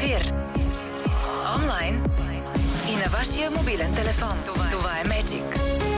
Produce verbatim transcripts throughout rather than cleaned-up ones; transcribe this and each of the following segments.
ефир. Онлайн и на вашия мобилен телефон. Това, Това е Magic.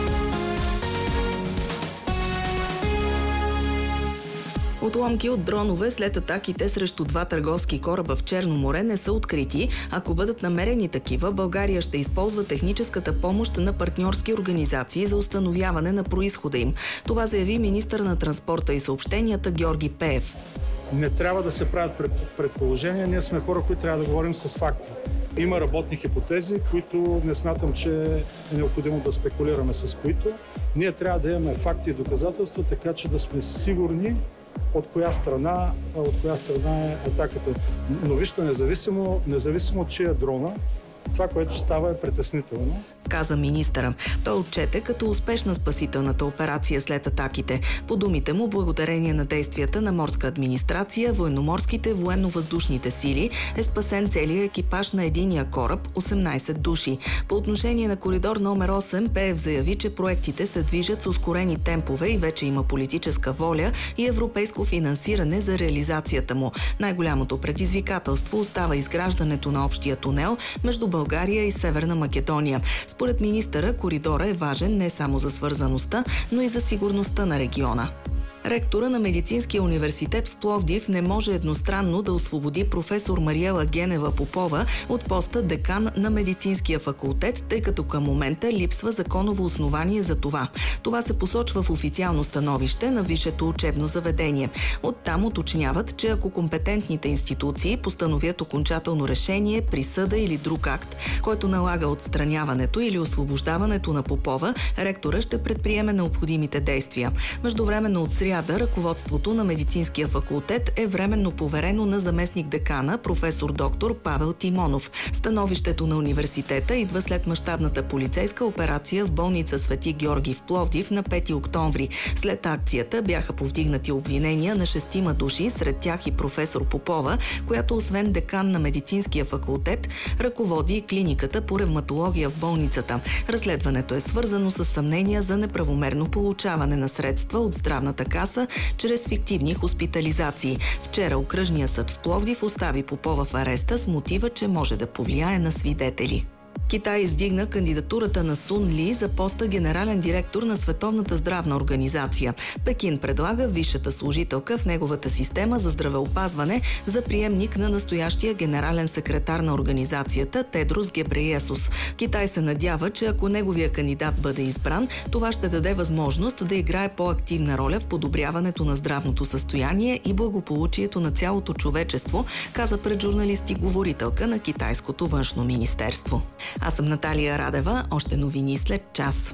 Отломки от дронове след атаките срещу два търговски кораба в Черно море не са открити. Ако бъдат намерени такива, България ще използва техническата помощ на партньорски организации за установяване на произхода им. Това заяви министър на транспорта и съобщенията Георги Пеев. Не трябва да се правят предположения. Ние сме хора, които трябва да говорим с факти. Има работни хипотези, които не смятам, че е необходимо да спекулираме с които. Ние трябва да имаме факти и доказателства, така че да сме сигурни от коя страна, от коя страна е атаката. Но вижте, независимо, независимо чия дрона, това, което става, е притеснително, каза министъра. Той отчете като успешна спасителната операция след атаките. По думите му, благодарение на действията на морска администрация, военноморските, военно-въздушните сили е спасен целият екипаж на единия кораб, осемнайсет души. По отношение на коридор номер осем, Пеев заяви, че проектите се движат с ускорени темпове и вече има политическа воля и европейско финансиране за реализацията му. Най-голямото предизвикателство остава изграждането на общия тунел между България и Северна Македония. Според министъра, коридора е важен не само за свързаността, но и за сигурността на региона. Ректора на Медицинския университет в Пловдив не може едностранно да освободи професор Мариела Генева Попова от поста декан на Медицинския факултет, тъй като към момента липсва законово основание за това. Това се посочва в официално становище на висшето учебно заведение. Оттам уточняват, че ако компетентните институции постановят окончателно решение, присъда или друг акт, който налага отстраняването или освобождаването на Попова, ректора ще предприеме необходимите действия. Междувременно от сряда ръководството на Медицинския факултет е временно поверено на заместник декана професор доктор Павел Тимонов. Становището на университета идва след мащабната полицейска операция в болница Свети Георги в Пловдив на пети октомври. След акцията бяха повдигнати обвинения на шестима души, сред тях и професор Попова, която освен декан на Медицинския факултет, ръководи и клиниката по ревматология в болницата. Разследването е свързано с съмнения за неправомерно получаване на средства от здравната каса чрез фиктивни хоспитализации. Вчера окръжният съд в Пловдив остави Попова в ареста с мотива, че може да повлияе на свидетели. Китай издигна кандидатурата на Сун Ли за поста генерален директор на Световната здравна организация. Пекин предлага висшата служителка в неговата система за здравеопазване за приемник на настоящия генерален секретар на организацията Тедрос Гебрейесус. Китай се надява, че ако неговия кандидат бъде избран, това ще даде възможност да играе по-активна роля в подобряването на здравното състояние и благополучието на цялото човечество, каза пред журналисти говорителка на китайското външно министерство. Аз съм Наталия Радева. Още новини след час.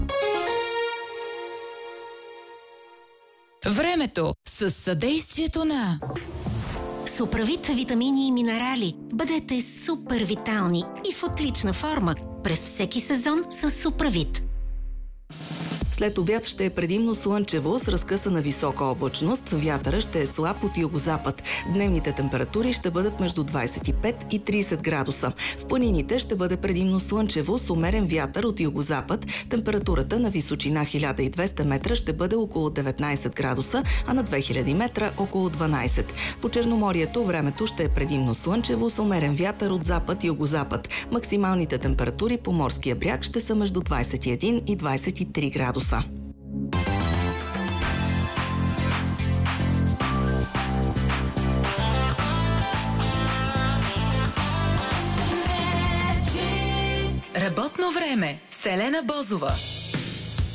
Времето с съдействието на Суправит витамини и минерали. Бъдете супер витални и в отлична форма през всеки сезон с Суправит. След обяд ще е предимно слънчево с разкъсана висока облачност. Вятъра ще е слаб от югозапад. Дневните температури ще бъдат между двайсет и пет и трийсет градуса. В планините ще бъде предимно слънчево с умерен вятър от югозапад. Температурата на височина хиляда и двеста метра ще бъде около деветнайсет градуса, а на две хиляди метра около дванайсет. По Черноморието времето ще е предимно слънчево с умерен вятър от запад-югозапад. Максималните температури по морския бряг ще са между двайсет и един и двайсет и три градуса. Работно време с Елена Бозова.